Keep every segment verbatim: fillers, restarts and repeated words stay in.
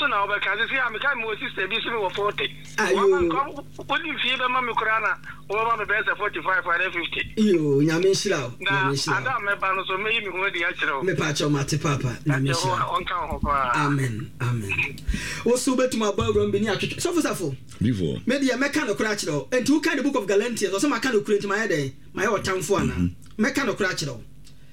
so na obeka say am ka me sister bi so me forty. Ayo. Only fie be ma me kura na o ma me be forty-five and fifty. Yo, nyame nshira o. Nyame nshira. Ada me ba no so me yi me ho di a kire o. Me pa cho mate papa. Nyame nshira. On kan ho pa. Amen. Amen. Wo so betuma ba wura mbi ni atwetwe. So fosafo. Before. Me dia me ka no kura kire o. Enti wo ka the book of Galatians, so ma ka no kura enti ma ye den. Ma ye otamfo ana. Me ka no kura kire o.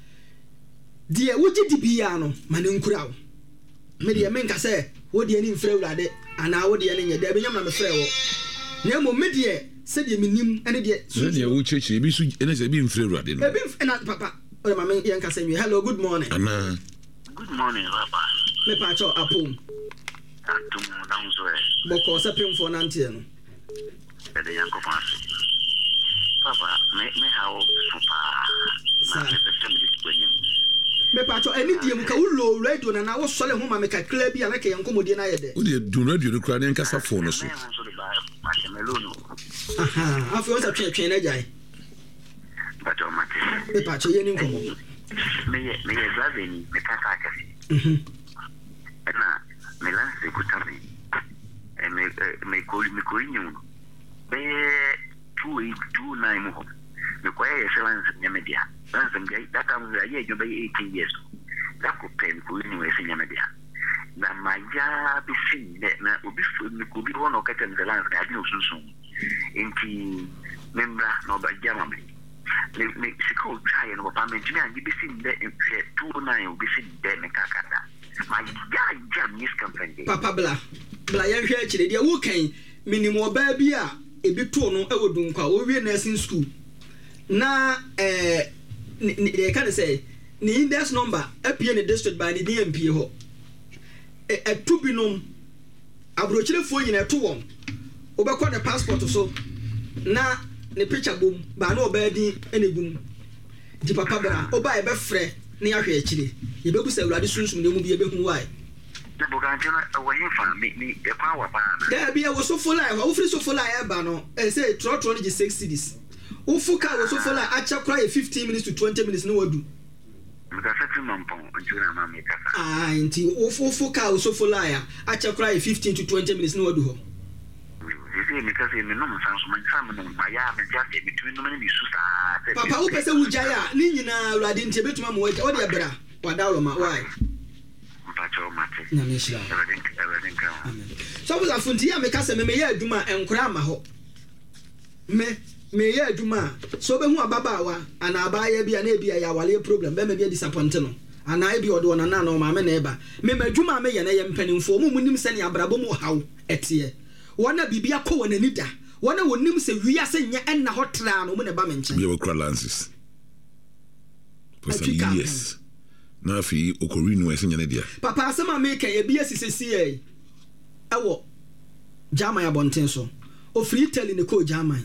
Die wo gidi bia no ma ne nkura o. Me dia me nka se wo dia ni mfrɛ wurade ana wo dia ne nya da be nyam na me frɛ wo. Na mo me dia se dia minim ene dia. So dia wo cheche bi su ene se bi mfrɛ wurade no. E bi na papa. O ma me yen ka se nwi. Hello, good morning. Ana. Good morning, Papa. Me pa cho apom. Atum down so e. Boko se pemfo na ntie no. E de yanko fancy. Papa, me me how super. Sa. Na se tem dis kwenyem. Me pa cho eni die mu ka wo low radio na na wo sole ho ma me ka kla bi a na ka yen komodie na ye de. Wo de do radio no kra ne nkasa phone no so. Me so de ba ma se melono. Aha, afi wo sa twe twe na jai. But o mate. Me pa cho ye ni nkomo. Me ye me ye drive ni me ka ka kasi. Mhm. Na me lance kutami. E me me ko me ko nyu. Be two eight two nine mo. Me ko ye seven nyamedia. Lance ngai that time we are ye be eighteen years. That ko pen ko ni we se nyamedia. Na maja bi sin na obi me ko bi wono ka ten lance na adi osunsun. Enti membra no ba jama me. Me me siko try no ba me ntimi angi bi sin de two nine obi sin de me kakada. My guy jam is company. Papa bla. Bla ye hwe akire de wo kan minimo ba bi a ebi to no e wodun kwa wo wie nursing school. Na eh they can say ni index number apie ne district by the D M P ho. E etu binom abrochire fo nyina to won. Obekọ ne passport so na ne picture bom ba na oba din enegum. Di papa bra oba e be frɛ ne ahwe akire. Ye bebu sa urade sunsun ne mu bi e be hu why. Na boganjona awon fa me me e kwa wa pa na. Da bia wo so folai, wo free so folai e ba no. E say tro tro ni six cities. Wo fuka wo so folai a cha kra fifteen minutes to twenty minutes no wadu. Me ka sati mampon njuna ma me ka. Ah, nti wo fuka wo so folai a cha kra fifteen to twenty minutes no wadu ho. Ese me ka se me no mfanso man sam no ma ya me just between no ni su sa. Papa wo pese wo jaya ni nyina urade nti betuma mo waja. Wo de bra. Wada wo ma why? Mpacho mate. Na me shira. Everything everything ka. Amen. So wo afunti ya me ka se me me ya aduma enkura ma ho. Me me ya aduma so be hu ababawa ana abaya bia na bia ya wale problem be me bia disappoint no. Ana e bia ode wona na na ma me na eba. Me madwuma me ye na ye mpanimfo mu munim se ne abrabo mu haw etie. Wona bibia ko wona nida. Wona wonim se wiase nya enna hotra no mu ne ba me nche. Bia wo kra lances. For some years. Na fi okori no ese nyane dia. Papa asema make e bia sisesi e. Ewo German abonten so. O free Italy ne ko German.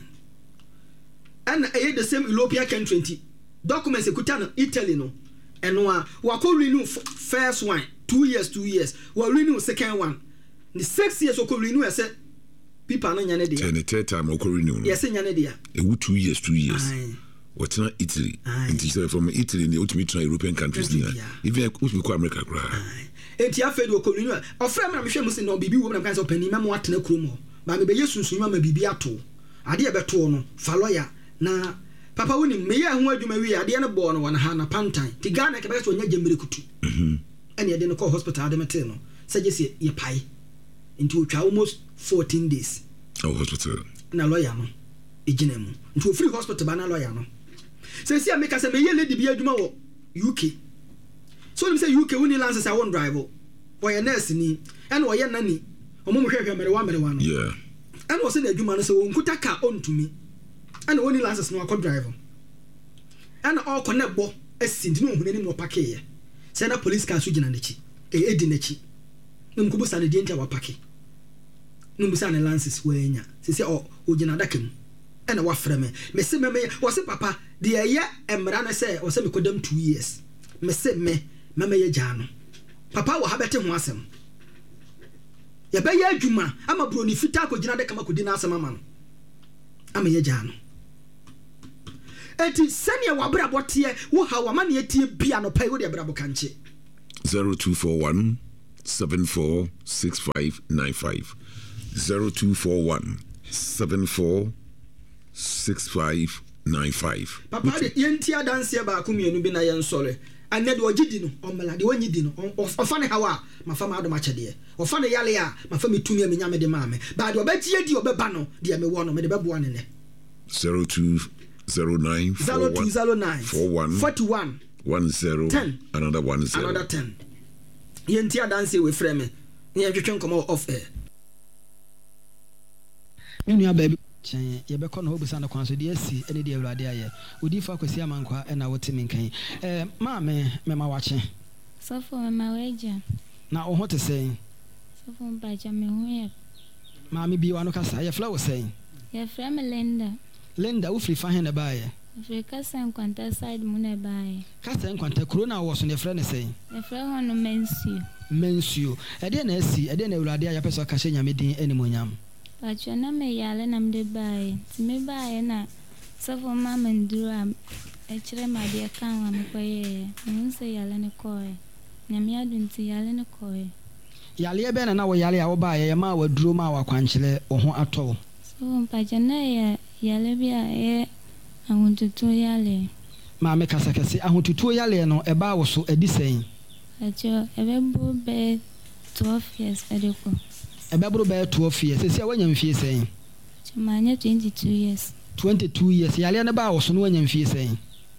And e the same European country twenty. Documents ekuta no Italy no. Eno a wa ko renew first one two years two years. Wa renew second one. The six years o ko renew e say people no nyane dia. And the third time okori renew. Yes nyane dia. E wo two years two years. Aye. What's not Italy? Until from Italy in the ultimate European countries. Even if America cry. Enti afedi okoninu ofra me na mehwe musi no bibi wo na kan so pani me mo atena krom ho ba me be yesunsun ma bibi ato ade e beto no fa lawyer na papa woni me ya hu adwuma wi ade ne bo no wona ha na pantan ti Ghana ke be so nya jemire kutu mhm ene ade no ko hospital ade mete no se je se ye pai enti otwa almost fourteen days oh hospital na lawyer no ejina mu enti ofri hospital ba na lawyer no se si ameka se me ye lady bi adwuma wo U K. So you say U K woni lances I won't drive or your nurse ni and or your nanny or mum hwe mere one mere one yeah and was in the adwuma no so nkuta car on to me and only lances no akọ drive and all connect bo asindi no hu nanim no park ye say na police car so gina nachi e edi nachi num kubu sa na die ntia wa park num busa na lances wanya say say o ogina dakam and wa frɛ me me se me me was papa de ye emra na say o say me kodam two years me se me mama ye jano papa wo ha bete ho asem ye be ye adwuma ama bro ni fita ko gina de kama ko di na asem ama no ama ye jano eti sene wa bra bote wo ha wa ma ne tie bia no pai wo de bra bo kanche zero two four one seven four six five nine five. zero two four one seven four six five nine five. Papa de yenti adanse ba ko mienu bi na yen sore. Ane de ogidi no omala de wanyi di no ofa ne hawa mafa ma adoma chede. Ofa ne yale a mafa metumi a menya me de maame. Ba de obatie di obeba no de me wo no me de bebo ne ne. zero two zero nine zero two zero nine four one forty-one one zero ten another one zero another ten. Yenti adanse we frɛ me. Ne yetwetwe nkomo off air. Nua baby chen ye be kono obusa na kwanso de asi ene de awurade aye odi fa kwasi amankwa na wote minkan eh ma me me ma wache sofo me ma weja na o hote sen sofo mpa cha me hu ye ma me bi wano kasa ye flow sen ye fra me Linda Linda wo free fa hen na baaye Afrika san kwanta side mu na baaye kasa kwanta corona wo so ne fra ne sen ye fra hono mensuo mensuo e de na asi e de na awurade aye peso ka hye nyame din animonyam Pacho na me yale na mde bae. Ti me bae na sofo mama nduru a e kire ma de kan wa me koye. Mun se yale ne koye. Na me adun ti yale ne koye. Yale e be na na wo yale a wo bae ye ma wa duro ma wa kwankyele wo ho atɔ. So pacho na ye yale bi a e ahuntutu yale. Ma me kasa kase ahuntutu yale no e ba wo so edi sɛn. Pacho e be bu be twelve years edeko. Ebebro be twelve years ese a wanya mfie sen chumanya twenty-two years twenty-two years yale na ba wo so no wanya mfie sen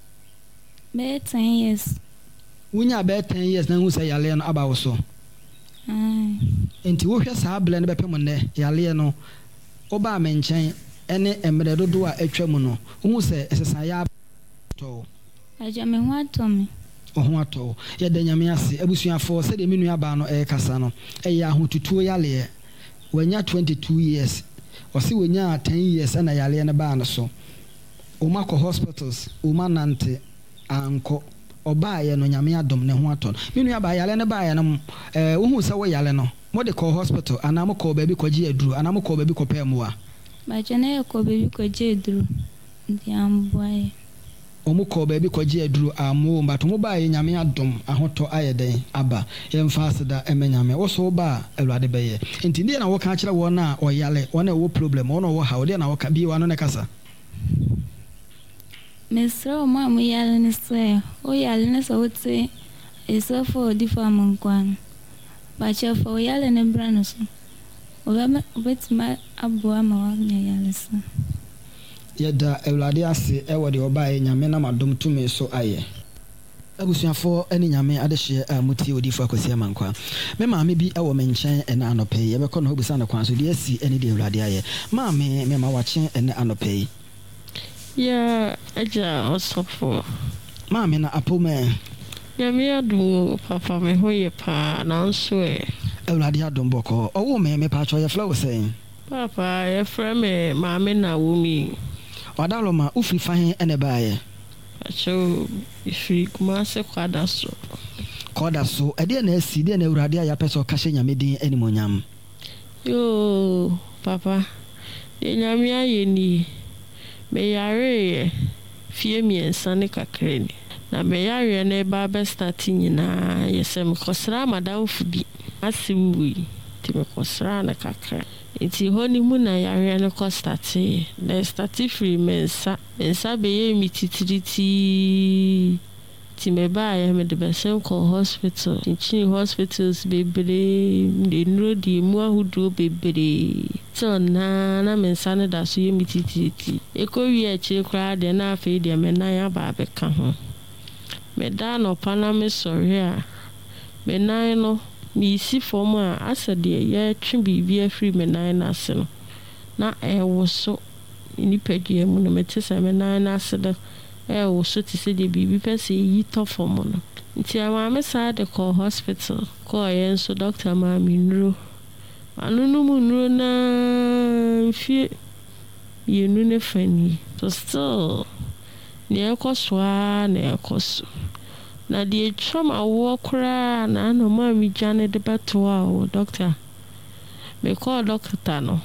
be ten years wunya be ten years na hu se yale no aba wo so ah enti wo hwɛ saa bele ne bepem ne yale no oba me nkyɛn ene emre dodo a atwa mu no hu se esesa ya to aja me hu atomi ohun atɔ ye da nyame ase abusuafo se de menu aba no e kasa no e ya ahotutuo yale wanya twenty-two years osi wanya ten years na yale na ba no so o makɔ hospitals o manante anko oba ye no nyame adom ne ho atɔ menu aba yale na ba ye no eh wo hu se wo yale no mo de kɔ hospital ana mo kɔ ba bi kɔ gi aduru ana mo kɔ ba bi kɔ pɛmoa ba jana ye kɔ ba bi kɔ gi aduru ndi amboaye omu ko baby ko ji aduru amu mbato mu ba ye nyame adom ahoto ayeden aba ye mfa aseda emenyame wo so ba awurade beye enti die na wo ka kire wo na oyale wo na wo problem wo na wo ha wo die na wo ka bi wa no ne kasa mesro ma mu yale ne se o yale ne so wote eso fo di fa munkwan ba che fo yale ne brano so o ba betima abua ma wa nya yale so yeda awurade ase e wo de obae nyame na madom tumi so aye abusuafo ani nyame adehye a mutie odifo akwasi amankwa me maame bi e wo menchen ene anope ye be kono obusa na kwanso de asi ene de awurade aye maame me ma wache ene anope ya aja osofo maame na apome nyame adu papa me hoye pa na nso e awurade adom boko owo me me pa cho ye flow sen papa ye frame maame na wo mi wadaloma ufri fahen ene baaye acho ifi kuma se kwada so kwada so ede na asi de na awurade ya peso ka hye nyame din animonyam yo papa ye nyame aye ni me yare fie miensa ne kakra ni na me yare na ba be start nyina yesem kosra madam fudi asiwi ti me kosra na kakra iti honi mu na yare no ko start na start free mensa mensa be ye mi titiriti ti me ba ya me de besen ko hospital chi hospitals bebre de nro di mu ahudu bebre so na na mensa na da so ye mi titiriti e ko wi e chi kra de na afi de me na ya ba be ka ho me da no pana me sorry a me na no mi si forma asade ye twi bibia free me nine ase no na e wo so ni pedie mu no mete se me nine ase da e wo so ti se de bibi pese yi to form no nti ama me sa de ko hospital ko ye so doctor ma mi nuro anu no mu nuro na fie ye nu ne fani so still ne ko swa ne ko so na die chama wo kra na no ma mi jane de betwa o doctor me call doctor no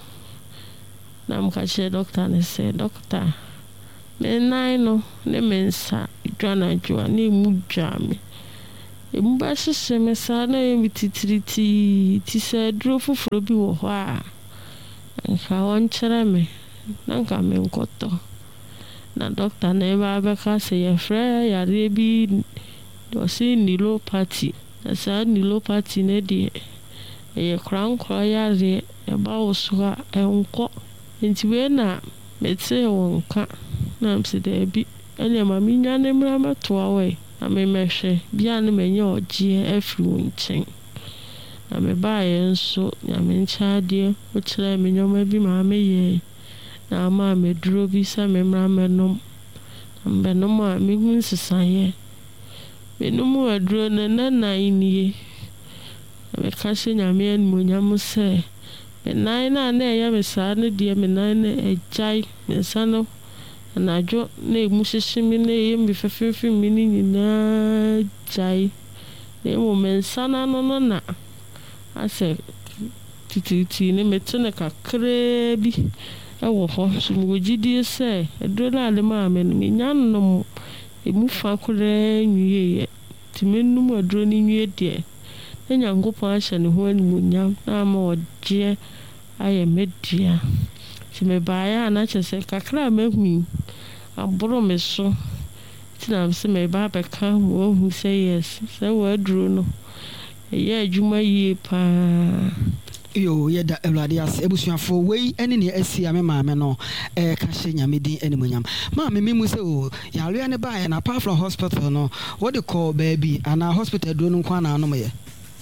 na mka che doctor ne say doctor me nai no ne mensa dwana jwa ne mu jame emu ba hyehyɛ me saa na yɛ titiritii ti sɛ duro foforɔ bi wɔ hɔ a nka wɔnkyerɛ me na nka me nkɔtɔ na doctor na eba abɛka sɛ yɛfrɛ yareɛ bi ɔse neuropathy na saa neuropathy ne deɛ ɛyɛ korankora yareɛ ɛba wo so a ɛnkɔ nti wei na mete wɔ nka na mse daabi ɛnea ma menya ne mmra mɛtoa wɔ na memɛhwɛ bia ne manya ɔgyeɛ afiri wo nkyɛn na mebaeɛ nso nyame nkyɛadeɛ wokyerɛ me nneɔma bi maa meyɛ na ama meduro bi sɛ memmra mɛnom na mbɛnom a mehu nsesaeɛ menom aduro no na nan nie na meka hyɛ nyame animuonyam sɛ me nan na na ɛyɛ me saa no deɛ me nan no agyae me nsa no anadwo na emu hyehye me na ɛyɛ me fɛfɛɛfɛ me ne nyinaa gyae na emu me nsa no no na asɛ titiritii ne mete ne kakraa bi ɛwɔ hɔ so mewɔ gyidie sɛ aduro no ade maa me no menya nom emu fa koraa nwieɛ nti menum aduro no nwie deɛ na Nyankopɔn ahyɛ ne ho animuonyam na ama ɔgyeɛ ayɛ me dea nti mebaeɛ a na kyerɛ sɛ kakra a mahu aboro me so nti na sɛ meba abɛka ma wahu sɛ yes sɛ wɔaduro no ɛyɛ adwuma yie paa yo yɛda awurade ase abusuafo wei ɛne ne asi a me maame no eh ka hye nyame din animuonyam maame me mu sɛ o yare ne bae na apart from hospital no what they call baby ana hospital do no kwa na anom ye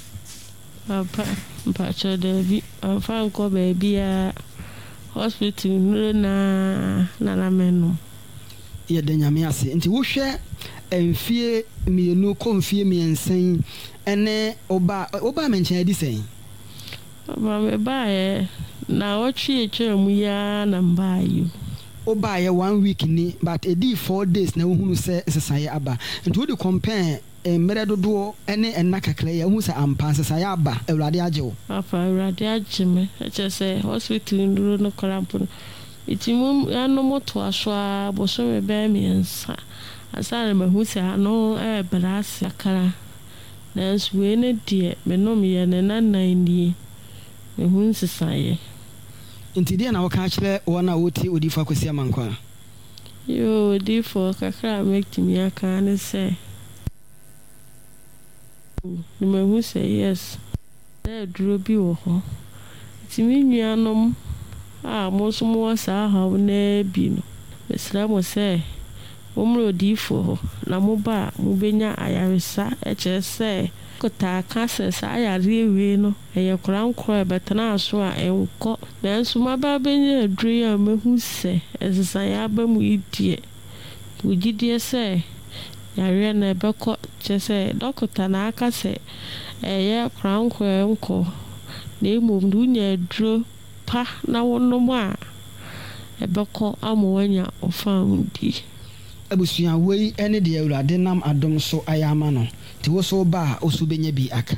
papa mpacho dabi amfa nko baby a hospital no na na na menu yɛda nyame ase nti wo hwɛ emfie mienu konfie miensen ene oba oba menchen adi sen Ba me bae na watwe etwa mu ya na mbayo. O bae one week ni but e di four days na wohunu se sesaye aba. Nti wo de compare emre dodo ene enna kakra ya hu se ampa sesaye aba Awurade agye wo. Apa Awurade agye me. Eche se hospital nduro no korampo. Itimu ano moto aso a boso me ba mi nsa. Asare me hu se ano e brasi akara. Na nso we ne de me no me ye ne nanan die. Ehun sesaye nti dia na waka kire wona woti odifa kwasi amankwa yo odifa kakra make me aka ne se ni me hu say yes na duro bi wo ho ti mi nuanom a mo so mo sa ha na bi no mesra mo se mo mro odifo na mo ba mo benya ayaresa e kire se kota kasa sa ayare we no eye korankora betana aso a enko na nso maba benya adure a mehu se esesa ya ba mu idie wugidie se yare na beko chese dokota na aka se eye korankora enko na emu dunya aduro pa na wonom a ebeko amowanya ofam di abusua wei ene de Awurade nam adom so ayama no ti wo so ba osu benya bi aka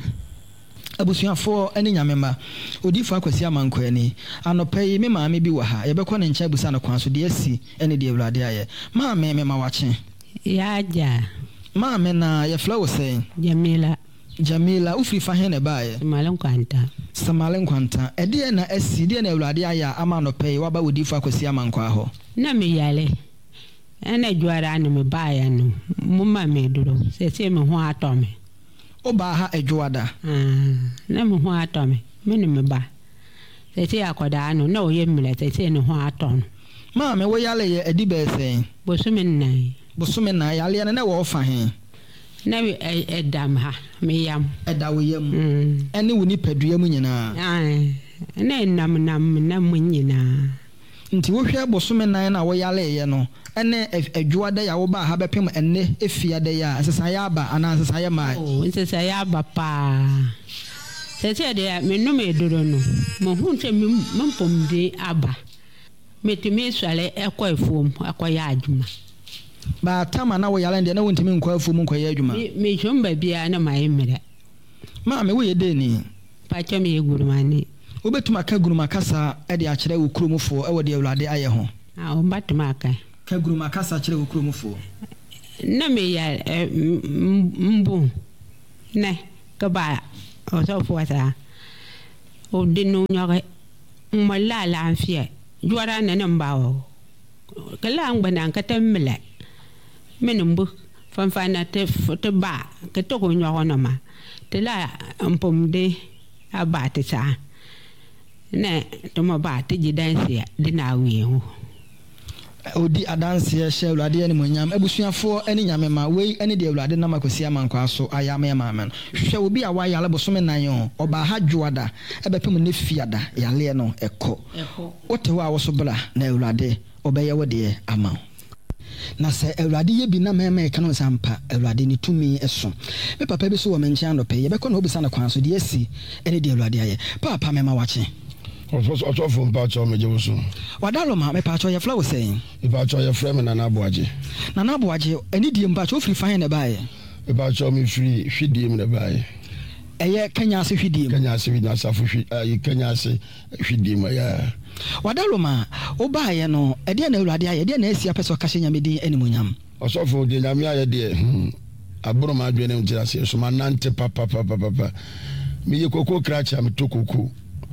abusuafo ene nyamema odifo akwasi amankwa ani anopai me maame bi wa ha yebekọ ne ncha busa no kwan so de asi ene de Awurade aye maame me ma wache ya ja maame na ye fla wo sen Jamila Jamila ufri fa he ne baaye Samalen kwanta Samalen kwanta e de na asi de na Awurade aye ama anopai wa ba odifo akwasi amankwa ho na me yale ene juara ne me baaya no mumma me duro se se me ho atome o ba ha ejuada ah na me ho atome me ne me ba se se akoda no na oye mle se se ne ho aton ma me wo yale ye edi be sen bosume nnan bosume nnan yale ne na wo fa he na we edam ha me yam eda wo yam ene wo ni padua mu nyina ah na nam nam na mu nyina nti wo hwe bosume nnan na wo yale ye no ene adwuada ya wo ba ha bepem enne efiade ya asesa ya aba ana asesa ya mai oh asesa ya aba pa sese de me no me duro no mo hu nche me mpom de aba metumi swale ekọ efuom akoya adwuma ba tama na wo yale de na wo ntimi nkọ efuom nkọ ya adwuma me jomba bia na mai mere ma me wo ye de ni pa che me gurumani obetuma ka guruma kasa e de akere wo kuromfo e wo de Awurade aye ho ah o batuma ka ka guruma kasa akere wo kuromfo na me ya mbu ne ka ba o so fo ta o de no nyore mo la la fie juara ne ne mba o ka la ngba na ka temmele menumbu fanfana te te ba ka to ko nyoro no ma te la mpom de abate sa ne to mo ba te jidanse de na awie ho odi adanse ye hye awurade ne monyam abusuafo ene nyame ma wei ene de awurade na makosi amankwa so ayama ma ma hwehwe obi a wa yale bosome nan yo oba ha dwoada ebepem ne fiada yale no ekọ wote wa wo so bra na awurade obeye wo de ama na se awurade ye bi na mema eka no sampa awurade ni tumi eso me papa bi so wo mencha no pe ye bekọ na obisa na kwan so de asi ene de awurade aye papa mema wache Oto fun pa cho meje wusu. Wadalo ma me pa cho ye fla wo sen. E pa cho ye frame na na boaje. Na na boaje eni die mpa cho free fan na baaye. E pa cho me free hwidie me na baaye. Eye Kenya ase hwidie. Kenya ase hwidie asafo hwi ayi Kenya ase hwidie ma ya. Wadalo ma wo baaye no e de na awurade aye de na asia pese o ka hye nyame din animonyam. Osofo de nyame aye de aburo ma adwene ntira se so manante papa papa papa. Me ye koko kracha me to koko.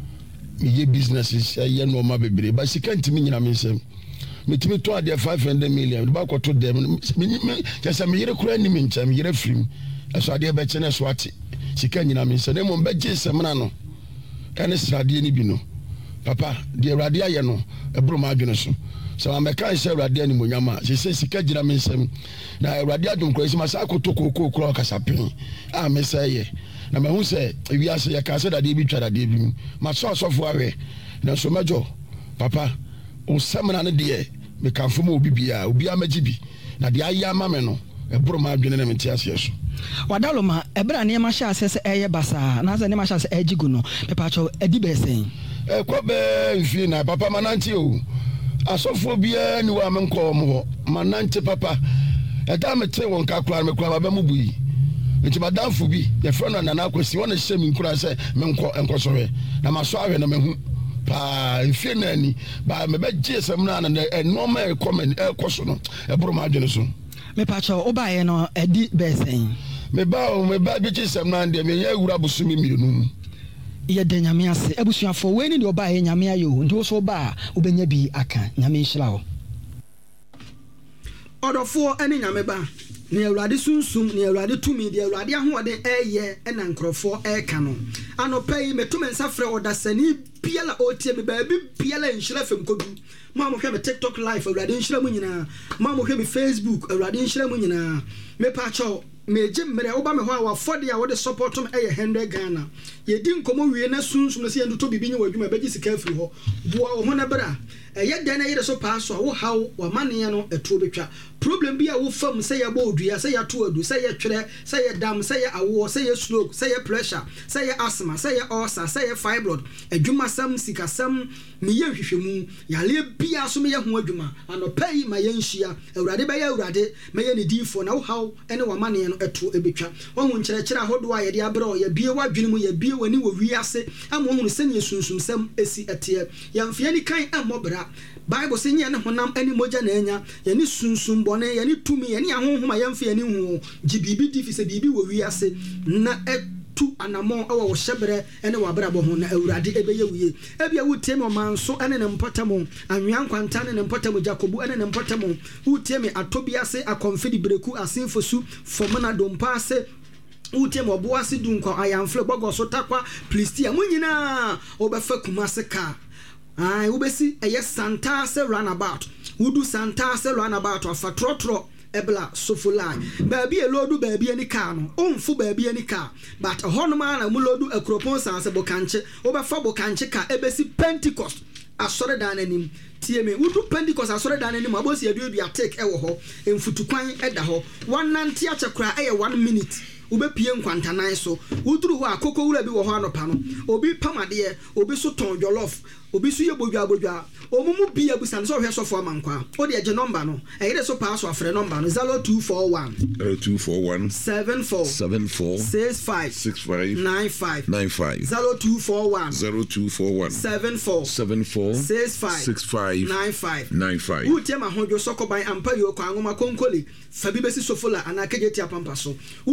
Me businesses aye no ma bebre ba sika ntimi nyina me nsem metimi to ade five hundred million ba ko to dem me just me yere kura ni me ncham yere frim eso ade be chene so ate sika nyina me nsem mo be je semna no ene srade ni bi no papa de awrade aye no ebro ma adwene so so am be kan se awrade ani monyama se se sika gyina me nsem na awrade adum kura sima sa ko to kokoko kura kasapin a me say ye na me hu se wi ase ya ka se dade bi twa dade bi ma so asofo awe na so mejo papa o semna ne de me kan fo mo obi bia obi amaji bi na de ayi ama me no ebro ma adwene na me ti ase so wadalo ma ebra ne ma sha ase se eye basa na za ne ma sha se ejigu no pepa cho edi be sen e ko be nfi na papa mananti o asofo bia ni wa me nko mo mananti papa e da me te won ka kura me kura ba mu bui nti madamfo bi ye frona na na kwesi wona hye mi nkura se me nko enko sowe na maso awe na mehu pa nfie na ni ba me be je sem na na e normal comment e koso no e bro ma adwene so me pa cho obaye no edi be sen me ba o me ba bi je sem na de me ye wura busumi mirenu ye de nyame ase abusuafo we ni de obaye nyame ayo ndi wo so ba obenya bi aka nyame nhira wo odofo ene nyame ba ni awurade sunsum ni awurade tumi di awurade ahode eye ena nkrofo e ka no anopai metume nsafre odasani biala otie me ba bi biala nhira fem kodu ma mo hwe me TikTok live awurade nhira mu nyina ma mo hwe me Facebook awurade nhira mu nyina me pa cho me je mere oba me ho a wafode a wode support me eye one hundred Ghana ye di nkomo wie na sunsum na se ndo to bibi nyi wadwuma beji sika afiri ho boa wo ho na bra eye den na yede so pa so wo haw wa mane no etuo betwa problem bi a wo fam se ya bodua se ya to adu se ya twere se ya dam se ya awo se ya stroke se ya pressure se ya asthma se ya ulcer se ya fibroid adwuma sam sika sam me ye hwehwemu yale bia so me ye ho adwuma anopai ma ye nhia awurade ba ye awurade me ye ne difo na wo haw ene wa mane no etuo ebetwa wo hu nkyerɛkyerɛ ahodo a ye de abro ye bie wadwene mu ye bie wani wo wiase amo hu se ne sunsum sam esi etie yamfia ni kan amobra Bible say nye ne honam ani moja na enya ye ni sunsum bone ye ni tumi ye ni ahonhoma ye mfa ye ni hu gibibi difi se bibi wo wiase na etu anamo awo wo hyebre ene wa brabo ho na awurade ebeye wiye ebia wutie me manso ene ne mpotamo anwan kwanta ne mpotamo Jacobu ene ne mpotamo wutie me atobiase akonfidi breku asinfosu fomana dompa se utie mo boase dunko ayamfle bogo so takwa plistia munyina obefa kumase ka ai ubesi eye santa se runabout wudu santa se runabout afa trotro ebla sofulai baabi elodu baabi ani ka no omfu baabi ani ka but honoma na mulodu akropon sanse bokanche obefa bokanche ka ebesi Pentecost asore dan anim tie me wudu Pentecost asore dan anim abosi aduadua take ewo ho emfutukwan eda ho wanante achekura eye one minute ubepie nkwantanan so wuduru ho akoko wura bi wo ho anopa no obi pamade obi so ton jollof obi so ye bodwa bodwa omumu bia busan so hwe sofo amankwa o de age number no eyire so pa so afre number no zero two four one zero two four one seven four seven four six five six five nine five nine five zero two four one zero two four one seven four seven four six five six five nine five nine five utema hojo sokoban ampa yo kwa ngoma konkoli fabi besi sofola anakejeti apampa so utema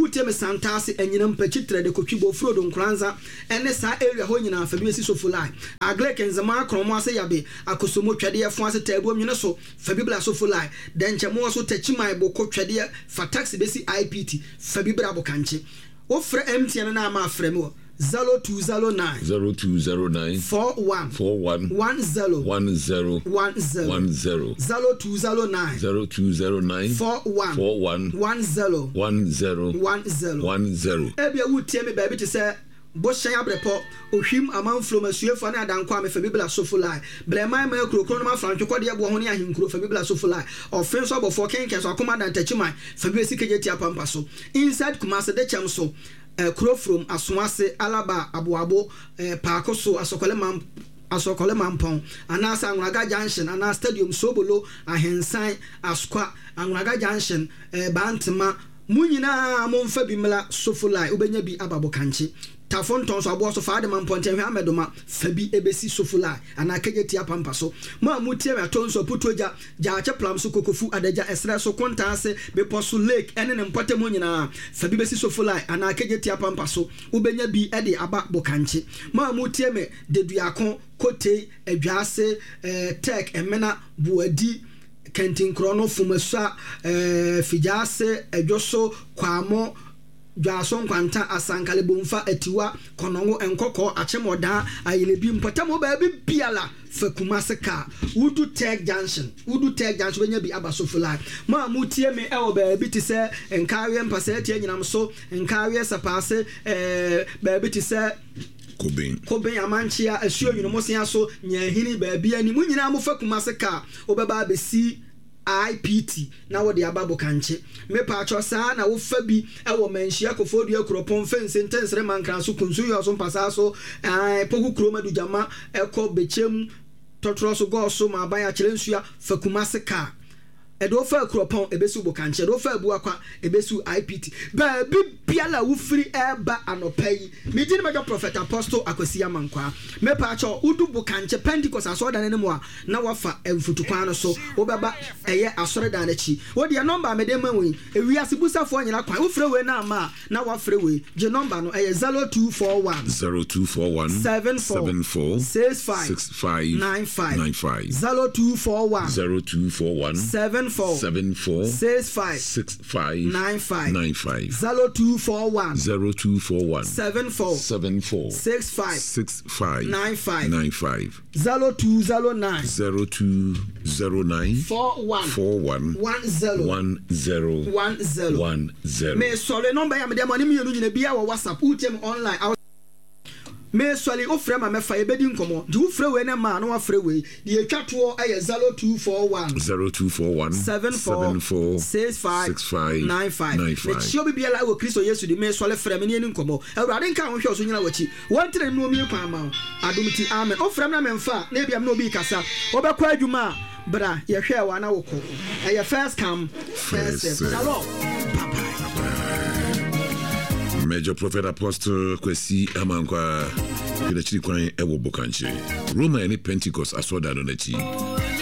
Asantase enyina mpachitre de kotwibo frodo nkranza ene sa area ho nyina fa bi esi sofulai aglek nzama kromo ase yabe akosomo twade yefo ase taabu nwene so fa bibla sofulai denchemo so tachimai bo kotwade fa taxi besi I P T fa bibra bo kanche wo frɛ M T N na ma frɛ me zero two zero nine zero two zero nine four one four one one zero one zero one zero one zero zero two zero nine zero two zero nine four one four one one zero one zero one zero one zero. Ebia wutie me baabi te sɛ boshan abrepo ohwim amanflo masuefo na adanko amefa bibla sofulai bleman ma krokro no ma francho kode ebo ho ne ahinkro fa bibla sofulai ofen so abofo kenken so akoma dan tachiman fa bi esikeje tia pampa so inside kumase de chem so Uh, kuro from Aswase Alaba Abuabo uh, Pakoso Asokole Mam Asokole Mampon Anasa Anwaga Junction Ana Stadium Sobolo Ahensan Askwa Anwaga Junction uh, Bantama Munyina Monfa Bimla Sofulai Ubenya bi Ababo Kanchi Tafonton so abo so faade mamponte hwe amedoma fabi ebesi sofulai ana kageti apampa so ma mutie me ton so putoja jaache plam so kokofu adaja esre so kontanse be poso lake ene ne mpote mu nyina fabi besi sofulai ana kageti apampa so ubenya bi ede aba bokanche ma mutie me deduakon kote adwase eh, tek emena buadi kentin krono fumasa eh, fijase edwoso kwamo Jason kwanta asankale bomfa atiwa konongo enkoko achemoda ayelebi mpotamo baabi biala fakumase ka wudu tag junction wudu tag junction benya bi abasofula ma mutie me e wo baabi ti se enkawe mpase tie nyinam so enkawe sapase eh baabi ti se Koben Koben amanchia asuo nyinomosia so nyahini baabi ani munyina mo fakumase ka obeba besi I P T na wo de ababo kanche me pa cho sa na wo fa bi e wo manhia kofodu akropon fence intensere mankran so kunsu yo so mpasa so eh poku kroma du jama e ko bechem totoro so go so ma ban ya kire nsua fakumase ka edo fa akropon ebesu bo kanche edo fa abu akwa ebesu I P T ba bi biala wo free eba anopai me di me prophet apostle akwasi amankwa me pa cho udu bo kanche Pentecost aso da ne mo a na wafa emfutukwan no so wo beba eye asore da na chi wo de number me de manwi ewiase busafo nyina kwan wo frɛ we na ama na wa frɛ we je number no eye zero two four one zero two four one seven four six five nine five zero two four one zero two four one seven four seven four six five six five nine five nine five zero two four one zero two four one seven four seven four six five six five nine five nine five zero two zero nine zero two zero nine four one four one one zero one zero one zero one zero. Me sorry number ya me dem oni me yenu nyina bia wo WhatsApp utem online me swali o frɛ ma me fa ebedi nkomo di wo frɛ we na ma na wa frɛ we di etwa to aye zero two four one zero two four one seven four six five nine five me chi obi bia la wo Kristo Yesu di me swali frɛ me ni nkomo awurade nka ho hwɛ so nyina wachi won tire no mi kwa ma adomti amen o frɛ na me mfa na bia me no bi kasa obekwa adwuma bra ye hwɛ wa na wo ko aye first come first serve. Hello bye bye. Major Prophet Apostle Kwesi Amankwa Kidachiri Kwan Ewo Bokanche Roma any Pentecost asoda no nachi